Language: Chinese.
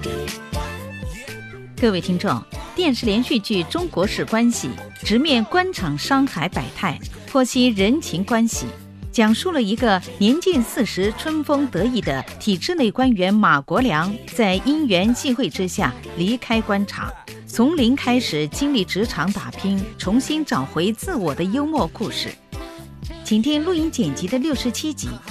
各位听众，电视连续剧《中国式关系》直面官场商海百态，剖析人情关系，讲述了一个年近40、春风得意的体制内官员马国良，在因缘际会之下离开官场，从零开始经历职场打拼，重新找回自我的幽默故事。请听录音剪辑的67集《